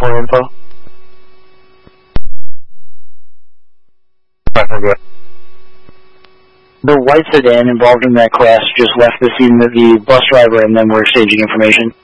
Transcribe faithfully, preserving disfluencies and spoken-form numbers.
for info. The white sedan involved in that crash just left the scene with the bus driver and then we're exchanging information.